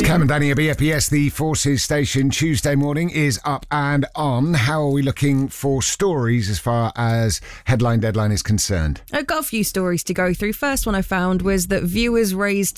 Cam and Danny at BFBS, the Forces station. Tuesday morning is up and on. How are we looking for stories as far as headline deadline is concerned? I've got a few stories to go through. First one I found was that viewers raised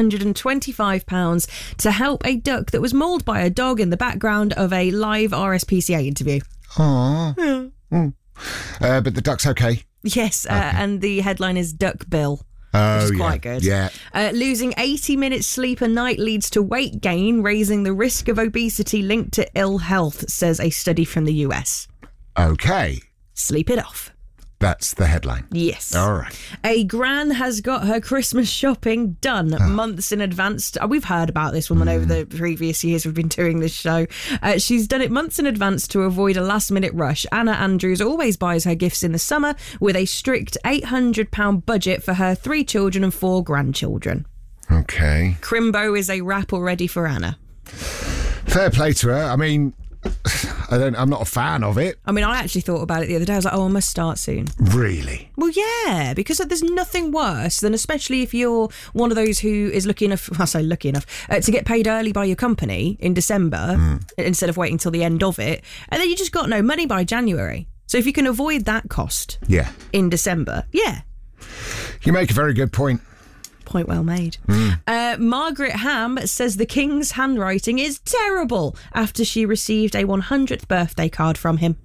£625 to help a duck that was mauled by a dog in the background of a live RSPCA interview. Aww. But the duck's okay? Yes, Okay. and the headline is Duck Bill. Oh, which is yeah. quite good. Yeah. Losing 80 minutes sleep a night leads to weight gain, raising the risk of obesity linked to ill health, says a study from the US. Okay. Sleep it off. That's the headline. Yes. All right. A gran has got her Christmas shopping done months in advance. We've heard about this woman over the previous years we've been doing this show. She's done it months in advance to avoid a last-minute rush. Anna Andrews always buys her gifts in the summer with a strict £800 budget for her 3 children and 4 grandchildren. Okay. Crimbo is a wrap already for Anna. Fair play to her. I mean, I'm not a fan of it. I mean, I actually thought about it the other day. I was like, I must start soon. Really? Well, yeah, because there's nothing worse than, especially if you're one of those who is lucky enough to get paid early by your company in December instead of waiting till the end of it, and then you just got no money by January. So if you can avoid that cost in December, You make a very good point. Point well made. Margaret Ham says the King's handwriting is terrible after she received a 100th birthday card from him.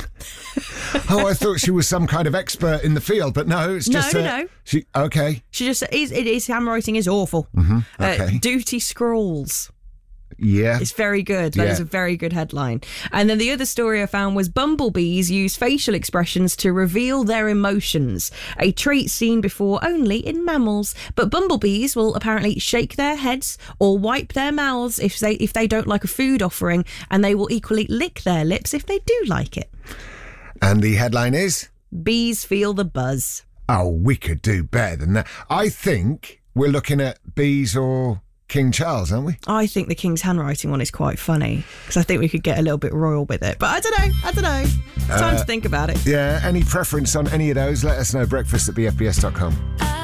I thought she was some kind of expert in the field, but no, it's just... No. Okay. She just said his handwriting is awful. Okay. Duty scrawls. Yeah. It's very good. That is a very good headline. And then the other story I found was bumblebees use facial expressions to reveal their emotions, a trait seen before only in mammals. But bumblebees will apparently shake their heads or wipe their mouths if they don't like a food offering, and they will equally lick their lips if they do like it. And the headline is? Bees feel the buzz. Oh, we could do better than that. I think we're looking at bees or King Charles, aren't we? I think the King's handwriting one is quite funny because I think we could get a little bit royal with it. But I don't know. Time to think about it. Yeah, any preference on any of those, let us know. Breakfast@bfbs.com.